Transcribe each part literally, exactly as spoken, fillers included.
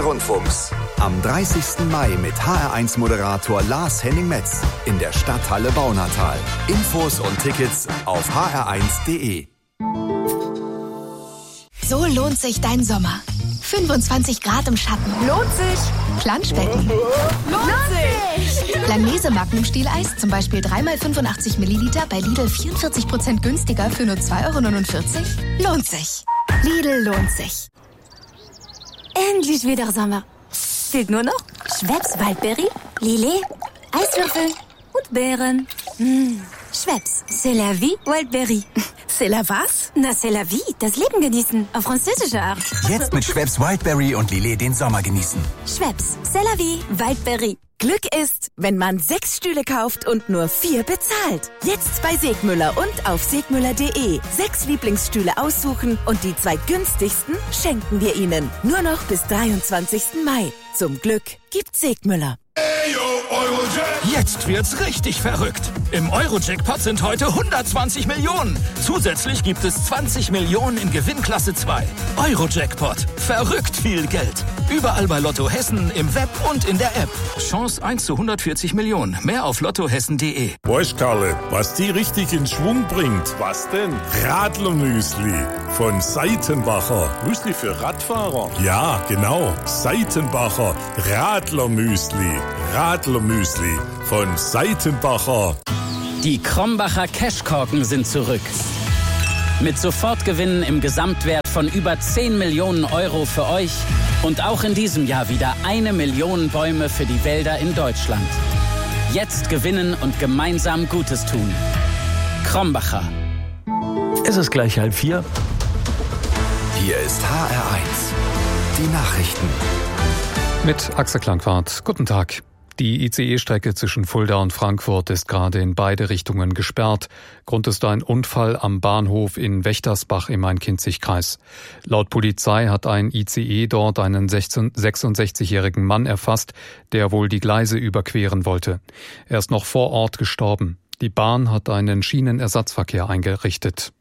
Rundfunks. Am dreißigsten Mai mit H R eins Moderator Lars Henning-Metz in der Stadthalle Baunatal. Infos und Tickets auf h r eins punkt d e. So lohnt sich dein Sommer. fünfundzwanzig Grad im Schatten. Lohnt sich. Planschbecken. Lohnt sich. Langnese Magnum-Stieleis, zum Beispiel drei mal fünfundachtzig Milliliter bei Lidl vierundvierzig Prozent günstiger für nur zwei Euro neunundvierzig. Lohnt sich. Lidl lohnt sich. Endlich wieder Sommer. Fehlt nur noch Schweppes Waldberry, Lillet, Eiswürfel und Beeren. Mmh. Schweppes, c'est la vie, Wildberry. C'est la was? Na, c'est la vie, das Leben genießen, auf französische Art. Jetzt mit Schweppes Wildberry und Lillet den Sommer genießen. Schweppes, c'est la vie, Wildberry. Glück ist, wenn man sechs Stühle kauft und nur vier bezahlt. Jetzt bei Segmüller und auf segmüller punkt de. Sechs Lieblingsstühle aussuchen und die zwei günstigsten schenken wir Ihnen. Nur noch bis dreiundzwanzigsten Mai. Zum Glück gibt's Segmüller. Jetzt wird's richtig verrückt. Im Euro-Jackpot sind heute hundertzwanzig Millionen. Zusätzlich gibt es zwanzig Millionen in Gewinnklasse zwei. Euro-Jackpot. Verrückt viel Geld. Überall bei Lotto Hessen, im Web und in der App. Chance eins zu hundertvierzig Millionen. Mehr auf lottohessen punkt de. Weißt Karle, was die richtig in Schwung bringt? Was denn? Radlermüsli von Seitenbacher. Müsli für Radfahrer? Ja, genau. Seitenbacher Radlermüsli. Radlermüsli von Seitenbacher. Die Krombacher Cashkorken sind zurück. Mit Sofortgewinnen im Gesamtwert von über zehn Millionen Euro für euch und auch in diesem Jahr wieder eine Million Bäume für die Wälder in Deutschland. Jetzt gewinnen und gemeinsam Gutes tun. Krombacher. Es ist gleich halb vier. Hier ist H R eins. Die Nachrichten. Mit Axel Klangwart. Guten Tag. Die I C E-Strecke zwischen Fulda und Frankfurt ist gerade in beide Richtungen gesperrt. Grund ist ein Unfall am Bahnhof in Wächtersbach im Main-Kinzig-Kreis. Laut Polizei hat ein I C E dort einen sechsundsechzigjährigen Mann erfasst, der wohl die Gleise überqueren wollte. Er ist noch vor Ort gestorben. Die Bahn hat einen Schienenersatzverkehr eingerichtet.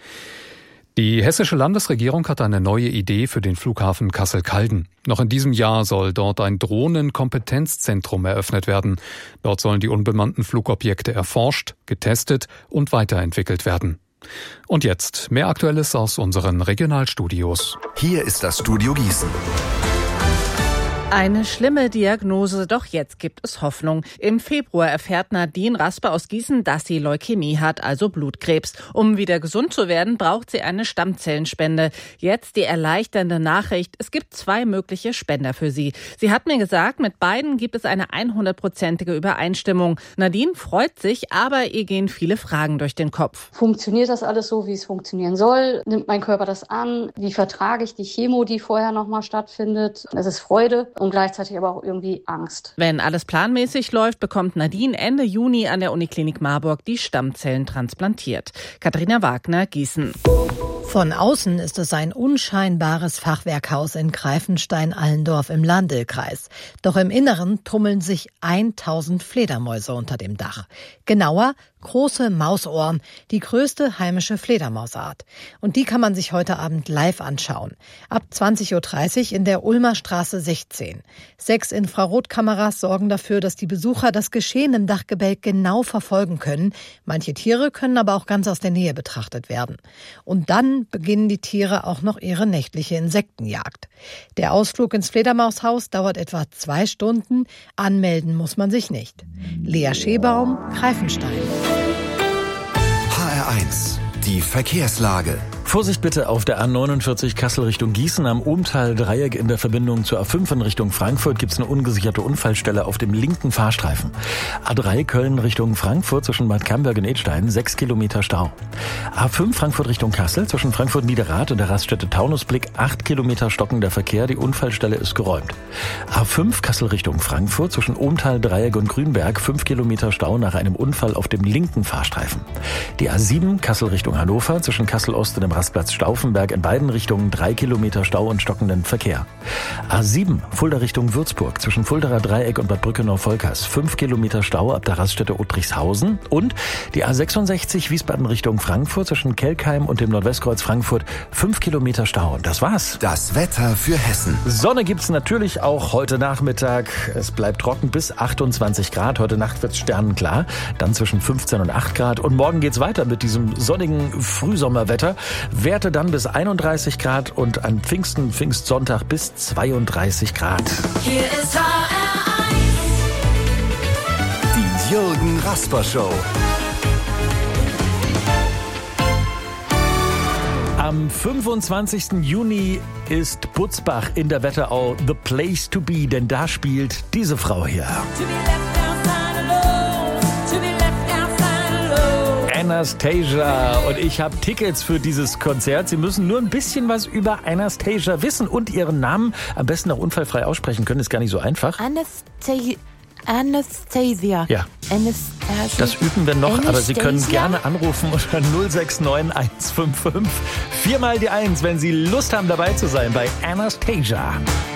Die hessische Landesregierung hat eine neue Idee für den Flughafen Kassel-Calden. Noch in diesem Jahr soll dort ein Drohnenkompetenzzentrum eröffnet werden. Dort sollen die unbemannten Flugobjekte erforscht, getestet und weiterentwickelt werden. Und jetzt mehr Aktuelles aus unseren Regionalstudios. Hier ist das Studio Gießen. Eine schlimme Diagnose, doch jetzt gibt es Hoffnung. Im Februar erfährt Nadine Raspe aus Gießen, dass sie Leukämie hat, also Blutkrebs. Um wieder gesund zu werden, braucht sie eine Stammzellenspende. Jetzt die erleichternde Nachricht, es gibt zwei mögliche Spender für sie. Sie hat mir gesagt, mit beiden gibt es eine hundertprozentige Übereinstimmung. Nadine freut sich, aber ihr gehen viele Fragen durch den Kopf. Funktioniert das alles so, wie es funktionieren soll? Nimmt mein Körper das an? Wie vertrage ich die Chemo, die vorher nochmal stattfindet? Es ist Freude. Und gleichzeitig aber auch irgendwie Angst. Wenn alles planmäßig läuft, bekommt Nadine Ende Juni an der Uniklinik Marburg die Stammzellen transplantiert. Katharina Wagner, Gießen. Von außen ist es ein unscheinbares Fachwerkhaus in Greifenstein-Allendorf im Landl-Kreis. Doch im Inneren tummeln sich tausend Fledermäuse unter dem Dach. Genauer, große Mausohren, die größte heimische Fledermausart. Und die kann man sich heute Abend live anschauen. Ab zwanzig Uhr dreißig in der Ulmer Straße sechzehn. Sechs Infrarotkameras sorgen dafür, dass die Besucher das Geschehen im Dachgebälk genau verfolgen können. Manche Tiere können aber auch ganz aus der Nähe betrachtet werden. Und dann beginnen die Tiere auch noch ihre nächtliche Insektenjagd. Der Ausflug ins Fledermaushaus dauert etwa zwei Stunden. Anmelden muss man sich nicht. Lea Schebaum, Greifenstein. H R eins. Die Verkehrslage. Vorsicht bitte auf der A neunundvierzig Kassel Richtung Gießen. Am Ohmtal-Dreieck in der Verbindung zur A fünf in Richtung Frankfurt gibt es eine ungesicherte Unfallstelle auf dem linken Fahrstreifen. A drei Köln Richtung Frankfurt zwischen Bad Camberg und Edstein, sechs Kilometer Stau. A fünf Frankfurt Richtung Kassel zwischen Frankfurt Niederrad und der Raststätte Taunusblick, acht Kilometer stockender Verkehr. Die Unfallstelle ist geräumt. A fünf Kassel Richtung Frankfurt zwischen Ohmtal-Dreieck und Grünberg, fünf Kilometer Stau nach einem Unfall auf dem linken Fahrstreifen. Die A sieben Kassel Richtung Hannover zwischen Kassel Ost und dem Rastplatz Stauffenberg in beiden Richtungen drei Kilometer Stau und stockenden Verkehr. A sieben, Fulda Richtung Würzburg, zwischen Fuldaer Dreieck und Bad Brückenau-Volkers, fünf Kilometer Stau ab der Raststätte Ottrichshausen. Und die A sechsundsechzig, Wiesbaden Richtung Frankfurt, zwischen Kelkheim und dem Nordwestkreuz Frankfurt, fünf Kilometer Stau. Und das war's. Das Wetter für Hessen. Sonne gibt's natürlich auch heute Nachmittag. Es bleibt trocken bis achtundzwanzig Grad. Heute Nacht wird's sternenklar. Dann zwischen fünfzehn und acht Grad. Und morgen geht's weiter mit diesem sonnigen Frühsommerwetter. Werte dann bis einunddreißig Grad und an Pfingsten, Pfingstsonntag bis zweiunddreißig Grad. Hier ist H R eins. Die Jürgen Rasper Show. Am fünfundzwanzigsten Juni ist Butzbach in der Wetterau the place to be, denn da spielt diese Frau hier. Anastasia, und ich habe Tickets für dieses Konzert. Sie müssen nur ein bisschen was über Anastasia wissen und ihren Namen am besten auch unfallfrei aussprechen können. Ist gar nicht so einfach. Anastasia. Anastasia. Ja. Anastasia. Das üben wir noch, Anastasia? aber Sie können gerne anrufen unter null sechs neun eins fünf fünf. Viermal die Eins, wenn Sie Lust haben, dabei zu sein bei Anastasia.